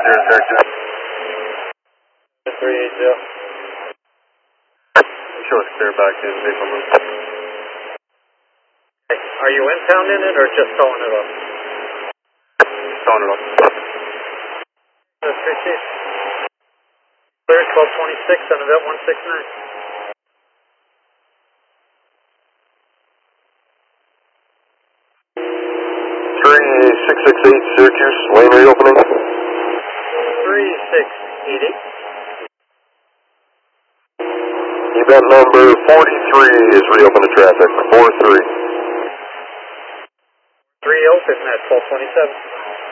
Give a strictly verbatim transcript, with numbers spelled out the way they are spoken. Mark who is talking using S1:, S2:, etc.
S1: zero, Syracuse.
S2: three eight zero.
S1: Show us clear back in vehicle move.
S2: Hey, are you impounding it or just towing it up?
S1: Towing it up.
S2: That's three Chief. Clear twelve twenty-six on event one six nine.
S1: three six six eight, Syracuse, lane reopening.
S2: three six eight eight.
S1: Event number forty-three is reopen to traffic, four three.
S2: three open at twelve twenty-seven.